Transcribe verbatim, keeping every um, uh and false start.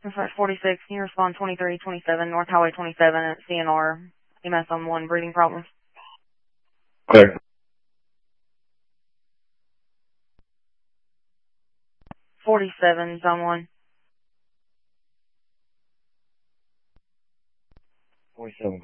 Dispatch forty-six, can you respond twenty-three twenty-seven North Highway twenty-seven at C N R, E M S on one, breathing problems. Clear. forty-seven, zone one. forty-seven.